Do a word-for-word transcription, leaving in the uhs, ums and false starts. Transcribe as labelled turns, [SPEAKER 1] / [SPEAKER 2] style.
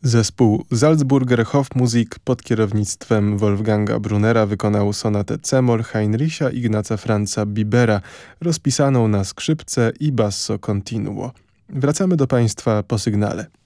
[SPEAKER 1] Zespół Salzburger Hofmusik pod kierownictwem Wolfganga Brunera wykonał sonatę c-moll Heinricha Ignaca Franza Bibera, rozpisaną na skrzypce i basso continuo. Wracamy do Państwa po sygnale.